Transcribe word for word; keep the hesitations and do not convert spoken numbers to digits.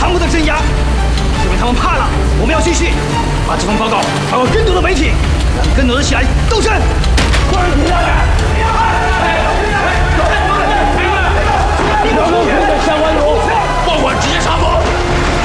残酷的镇压，因为他们怕了。我们要继续把这份报告传给更多的媒体，让更多人起来斗争。